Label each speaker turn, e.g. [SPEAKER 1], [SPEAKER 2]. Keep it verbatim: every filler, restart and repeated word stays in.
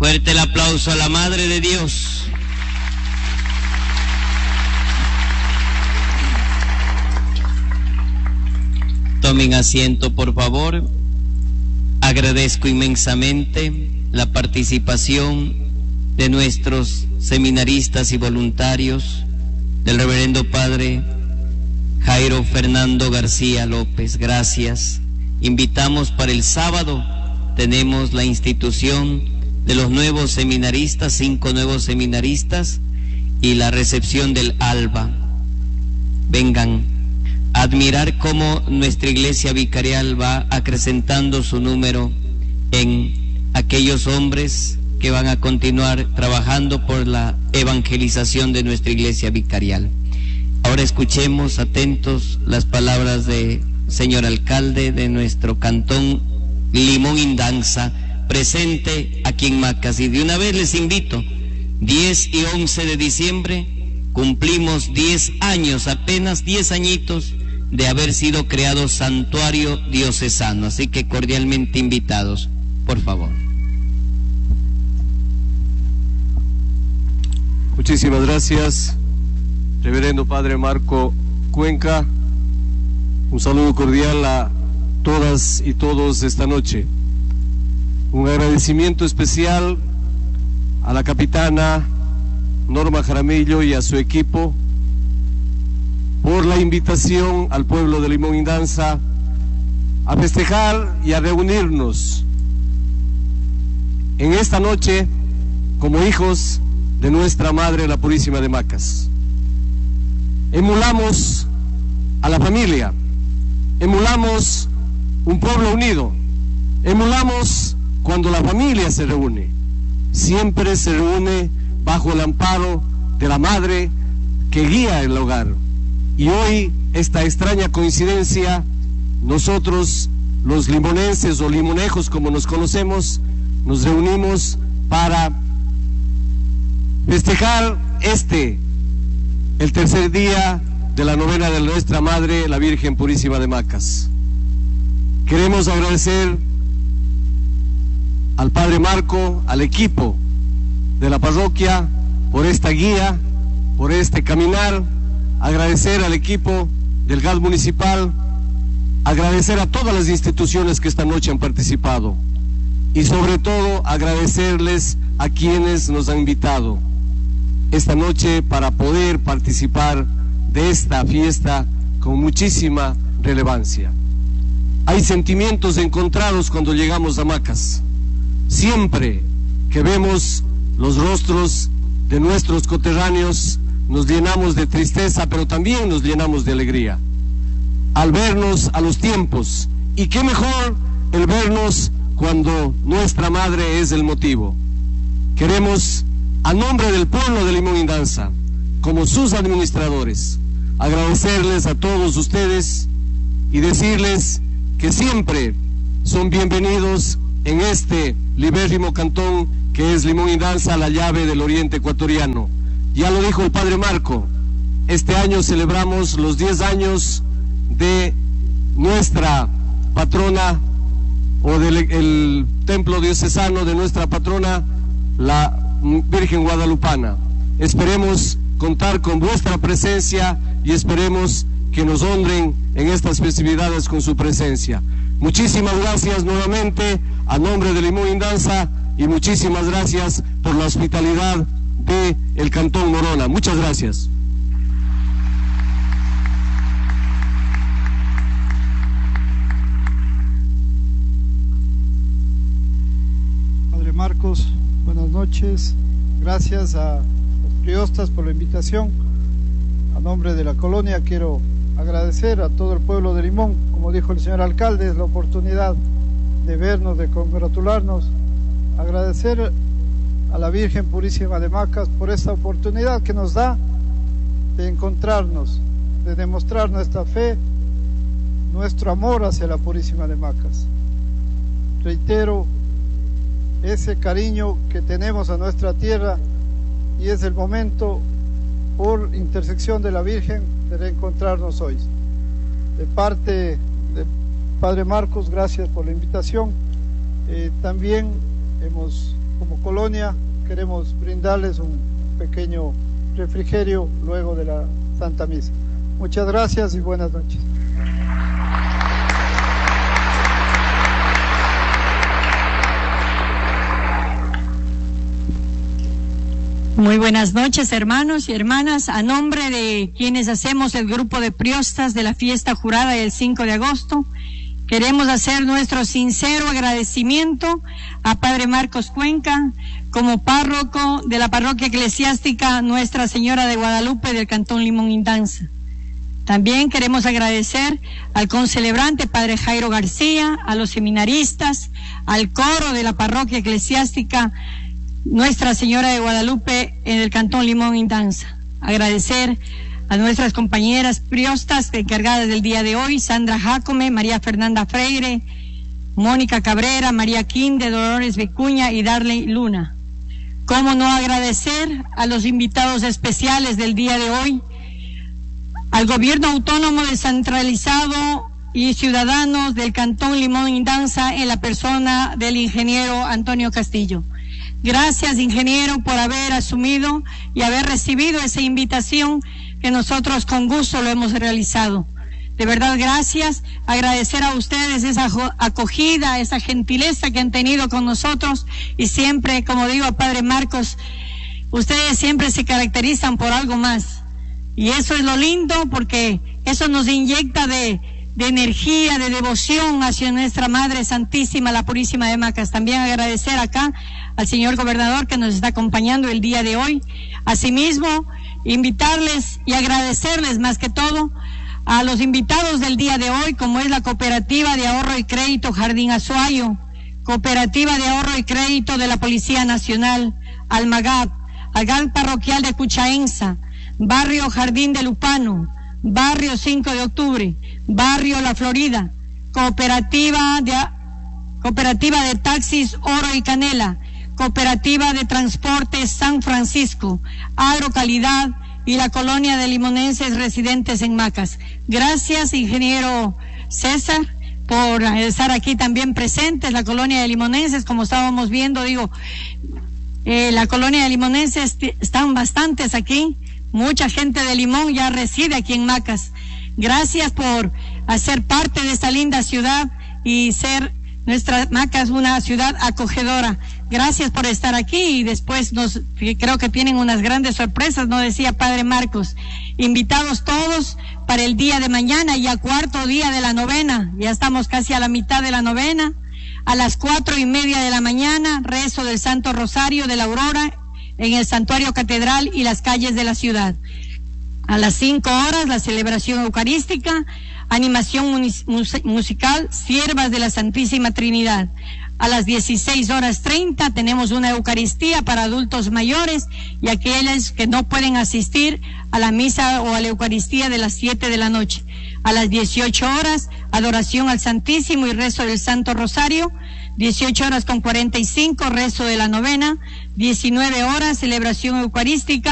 [SPEAKER 1] Fuerte el aplauso a la Madre de Dios. Tomen asiento, por favor. Agradezco inmensamente la participación de nuestros seminaristas y voluntarios, del Reverendo Padre Jairo Fernando García López. Gracias. Invitamos para el sábado, tenemos la institución de los nuevos seminaristas, cinco nuevos seminaristas, y la recepción del alba. Vengan a admirar cómo nuestra iglesia vicarial va acrecentando su número en aquellos hombres que van a continuar trabajando por la evangelización de nuestra iglesia vicarial. Ahora escuchemos atentos las palabras de señor alcalde de nuestro cantón Limón Indanza, presente aquí en Macas. Y de una vez les invito, diez y once de diciembre cumplimos diez años, apenas diez añitos de haber sido creado santuario diocesano, así que cordialmente invitados, por favor.
[SPEAKER 2] Muchísimas gracias, Reverendo Padre Marco Cuenca. Un saludo cordial a todas y todos esta noche. Un agradecimiento especial a la capitana Norma Jaramillo y a su equipo por la invitación al pueblo de Limón Indanza a festejar y a reunirnos en esta noche como hijos de nuestra Madre la Purísima de Macas. Emulamos a la familia, emulamos un pueblo unido, emulamos cuando la familia se reúne, siempre se reúne bajo el amparo de la Madre que guía el hogar. Y hoy, esta extraña coincidencia, nosotros los limonenses o limonejos como nos conocemos, nos reunimos para festejar este, el tercer día de la novena de nuestra Madre, la Virgen Purísima de Macas. Queremos agradecer al Padre Marco, al equipo de la parroquia, por esta guía, por este caminar, agradecer al equipo del G A D municipal, agradecer a todas las instituciones que esta noche han participado y sobre todo agradecerles a quienes nos han invitado esta noche para poder participar de esta fiesta con muchísima relevancia. Hay sentimientos encontrados cuando llegamos a Macas. Siempre que vemos los rostros de nuestros coterráneos, nos llenamos de tristeza, pero también nos llenamos de alegría al vernos a los tiempos. Y qué mejor el vernos cuando nuestra Madre es el motivo. Queremos, a nombre del pueblo de Limón Indanza, como sus administradores, agradecerles a todos ustedes y decirles que siempre son bienvenidos en este libérrimo cantón que es Limón Indanza, la llave del oriente ecuatoriano. Ya lo dijo el Padre Marco, este año celebramos los diez años de nuestra patrona o del el templo diocesano de nuestra patrona, la Virgen Guadalupana. Esperemos contar con vuestra presencia y esperemos que nos honren en estas festividades con su presencia. Muchísimas gracias nuevamente a nombre de Limón Indanza y muchísimas gracias por la hospitalidad de el Cantón Morona. Muchas gracias.
[SPEAKER 3] Padre Marcos, buenas noches. Gracias a los priostas por la invitación. A nombre de la colonia quiero agradecer a todo el pueblo de Limón, como dijo el señor alcalde, es la oportunidad de vernos, de congratularnos. Agradecer a la Virgen Purísima de Macas por esta oportunidad que nos da de encontrarnos, de demostrar nuestra fe, nuestro amor hacia la Purísima de Macas. Reitero ese cariño que tenemos a nuestra tierra y es el momento, por intersección de la Virgen, de reencontrarnos hoy. De parte del Padre Marcos, gracias por la invitación. Eh, también hemos como colonia queremos brindarles un pequeño refrigerio luego de la Santa Misa. Muchas gracias y buenas noches.
[SPEAKER 4] Muy buenas noches, hermanos y hermanas. A nombre de quienes hacemos el grupo de priostas de la fiesta jurada del cinco de agosto, queremos hacer nuestro sincero agradecimiento a Padre Marcos Cuenca como párroco de la parroquia eclesiástica Nuestra Señora de Guadalupe del Cantón Limón Indanza. También queremos agradecer al concelebrante Padre Jairo García, a los seminaristas, al coro de la parroquia eclesiástica Nuestra Señora de Guadalupe en el Cantón Limón Indanza. Agradecer a nuestras compañeras priostas encargadas del día de hoy, Sandra Jacome, María Fernanda Freire, Mónica Cabrera, María Quinde, Dolores Vicuña y Darley Luna. ¿Cómo no agradecer a los invitados especiales del día de hoy? Al Gobierno Autónomo Descentralizado y ciudadanos del Cantón Limón Indanza en la persona del ingeniero Antonio Castillo. Gracias, ingeniero, por haber asumido y haber recibido esa invitación que nosotros con gusto lo hemos realizado. De verdad, gracias. Agradecer a ustedes esa acogida, esa gentileza que han tenido con nosotros y siempre, como digo a Padre Marcos, ustedes siempre se caracterizan por algo más. Y eso es lo lindo porque eso nos inyecta de, de energía, de devoción hacia nuestra Madre Santísima, la Purísima de Macas. También agradecer acá al señor gobernador que nos está acompañando el día de hoy. Asimismo, invitarles y agradecerles más que todo a los invitados del día de hoy, como es la Cooperativa de Ahorro y Crédito Jardín Azuayo, Cooperativa de Ahorro y Crédito de la Policía Nacional, Almagad, Algar Parroquial de Cuchaenza, Barrio Jardín de Lupano, Barrio cinco de octubre, Barrio La Florida, Cooperativa de, Cooperativa de Taxis Oro y Canela, Cooperativa de Transportes San Francisco, Agrocalidad y la Colonia de Limonenses residentes en Macas. Gracias, ingeniero César, por estar aquí también presentes. La Colonia de Limonenses, como estábamos viendo, digo, eh, la Colonia de Limonenses están bastantes aquí. Mucha gente de Limón ya reside aquí en Macas. Gracias por hacer parte de esta linda ciudad y ser nuestra Macas una ciudad acogedora. Gracias por estar aquí y después nos creo que tienen unas grandes sorpresas, ¿no? Decía Padre Marcos. Invitados todos para el día de mañana, ya cuarto día de la novena. Ya estamos casi a la mitad de la novena. A las cuatro y media de la mañana, rezo del Santo Rosario de la Aurora en el Santuario Catedral y las calles de la ciudad. A las cinco horas, la celebración eucarística, animación musical, siervas de la Santísima Trinidad. A las dieciséis horas treinta tenemos una Eucaristía para adultos mayores y aquellos que no pueden asistir a la misa o a la Eucaristía de las siete de la noche. A las dieciocho horas, adoración al Santísimo y rezo del Santo Rosario. dieciocho horas con cuarenta y cinco, rezo de la novena. diecinueve horas, celebración eucarística.